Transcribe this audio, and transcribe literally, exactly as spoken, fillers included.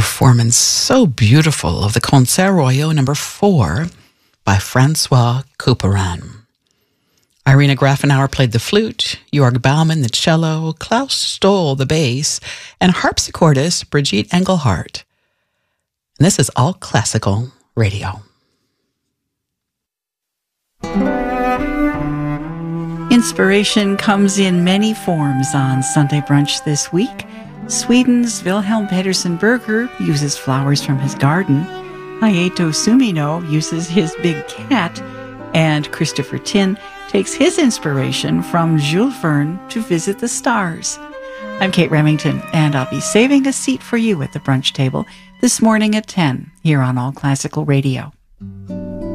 performance so beautiful of the Concert Royal number four by Francois Couperin. Irina Grafenauer played the flute, Jörg Baumann the cello, Klaus Stoll the bass, and harpsichordist Brigitte Engelhardt. And this is All Classical Radio. Inspiration comes in many forms on Sunday Brunch this week. Sweden's Wilhelm Pedersen Berger uses flowers from his garden. Hayato Sumino uses his big cat. And Christopher Tin takes his inspiration from Jules Verne to visit the stars. I'm Kate Remington, and I'll be saving a seat for you at the brunch table this morning at ten here on All Classical Radio.